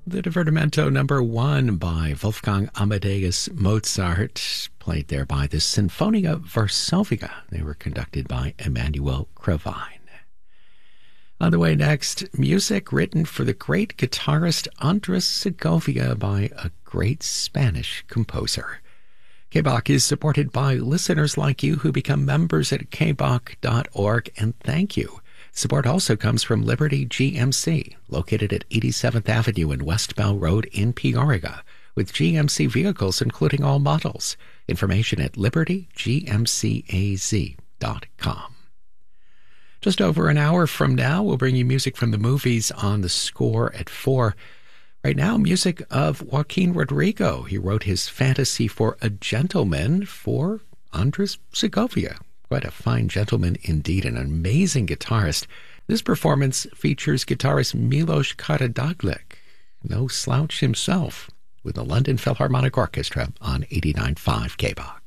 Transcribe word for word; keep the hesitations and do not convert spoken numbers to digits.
The Divertimento number one by Wolfgang Amadeus Mozart, played there by the Sinfonia Varsovia. They were conducted by Emanuel Kravine. On the way next, music written for the great guitarist Andres Segovia by a great Spanish composer. K B O C is supported by listeners like you who become members at K B O C dot org, and thank you. Support also comes from Liberty G M C, located at eighty-seventh Avenue and West Bell Road in Peoria, with G M C vehicles including all models. Information at liberty g m c a z dot com. Just over an hour from now, we'll bring you music from the movies on the score at four. Right now, music of Joaquin Rodrigo. He wrote his Fantasy for a Gentleman for Andres Segovia. Quite a fine gentleman indeed, an amazing guitarist. This performance features guitarist Milos Karadzic, no slouch himself, with the London Philharmonic Orchestra on eighty-nine point five K B O C.